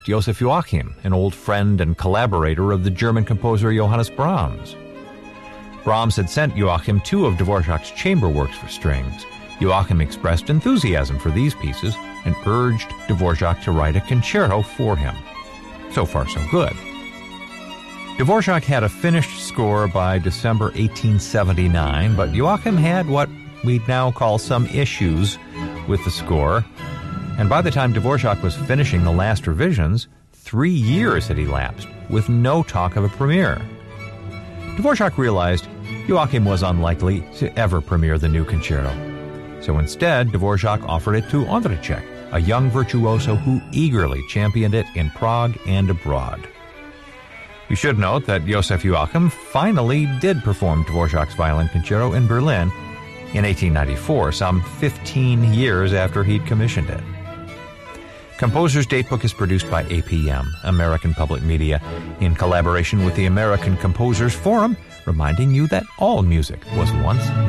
Joseph Joachim, an old friend and collaborator of the German composer Johannes Brahms. Brahms had sent Joachim two of Dvorak's chamber works for strings. Joachim expressed enthusiasm for these pieces and urged Dvorak to write a concerto for him. So far, so good. Dvorak had a finished score by December 1879, but Joachim had what we'd now call some issues with the score, and by the time Dvorak was finishing the last revisions, 3 years had elapsed, with no talk of a premiere. Dvorak realized Joachim was unlikely to ever premiere the new concerto. So instead, Dvorak offered it to Ondřejček, a young virtuoso who eagerly championed it in Prague and abroad. We should note that Joseph Joachim finally did perform Dvorak's violin concerto in Berlin in 1894, some 15 years after he'd commissioned it. Composer's Datebook is produced by APM, American Public Media, in collaboration with the American Composers Forum, reminding you that all music was once